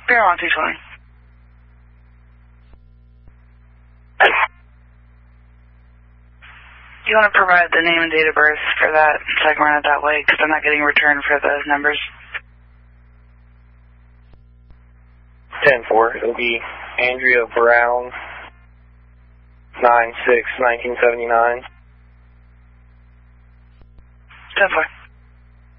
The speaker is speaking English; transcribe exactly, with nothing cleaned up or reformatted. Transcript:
Fairmont two twenty. Do you want to provide the name and date of birth for that so I can run it that way? Because I'm not getting a return for the numbers. ten four. It'll be Andrea Brown, nine six nineteen seventy-nine. ten four.